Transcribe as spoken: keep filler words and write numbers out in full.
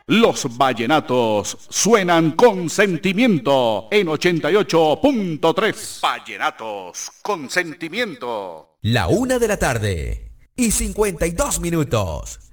Los vallenatos suenan con sentimiento en ochenta y ocho punto tres. Vallenatos con sentimiento. La una de la tarde y cincuenta y dos minutos.